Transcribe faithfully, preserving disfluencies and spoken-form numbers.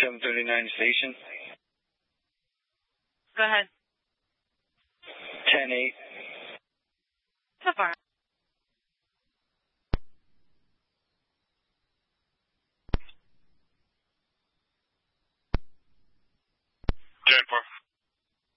seven thirty-nine station. Go ahead. ten eight. So far.